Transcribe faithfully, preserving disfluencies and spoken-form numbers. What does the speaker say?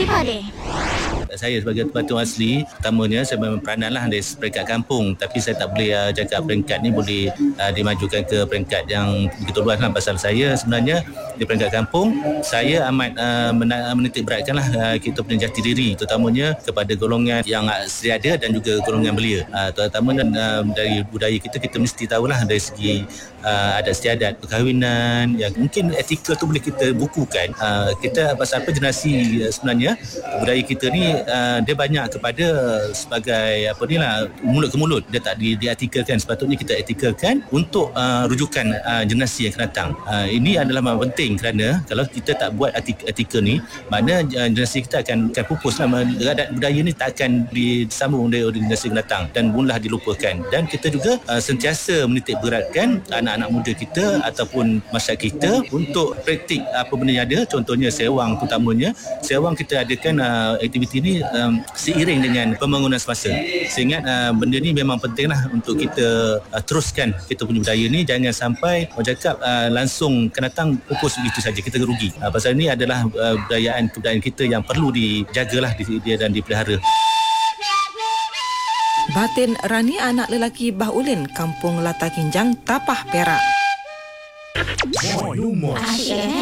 Di Pare. Saya sebagai pembantu asli, pertamanya saya memang perananlah dari peringkat kampung, tapi saya tak boleh uh, cakap peringkat ni boleh uh, dimajukan ke peringkat yang begitu luas lah. Pasal saya sebenarnya di peringkat kampung, saya amat uh, menitik beratkanlah uh, kita punya jati diri, terutamanya kepada golongan yang sedia ada dan juga golongan belia. Uh, terutama uh, dari budaya kita, kita mesti tahulah dari segi uh, adat istiadat, perkahwinan, yang mungkin etika tu boleh kita bukukan. Uh, kita pasal apa generasi uh, sebenarnya budaya kita ni Uh, dia banyak kepada sebagai apa ni lah, mulut ke mulut, dia tak di, diartikelkan. Sepatutnya kita artikelkan untuk uh, rujukan uh, generasi yang akan datang. Uh, ini adalah penting, kerana kalau kita tak buat artikel, artikel ni, mana uh, generasi kita akan, akan pupus lah. Adat budaya ni tak akan disambung oleh generasi yang datang dan mula dilupakan. Dan kita juga uh, sentiasa menitik beratkan anak-anak muda kita ataupun masyarakat kita untuk praktik apa benda yang ada. Contohnya sewang, terutamanya sewang kita adakan uh, aktiviti ni Um, seiring dengan pembangunan semasa. Saya ingat uh, benda ni memang penting lah untuk kita uh, teruskan kita punya budaya ni. Jangan sampai orang cakap uh, langsung akan datang pupus begitu saja, kita rugi. Uh, pasal ni adalah uh, budayaan kebudayaan kita yang perlu dijagalah dia dan dipelihara. Batin Rani, anak lelaki Bah Ulin, Kampung Lata Kinjang, Tapah Perak. Asyik.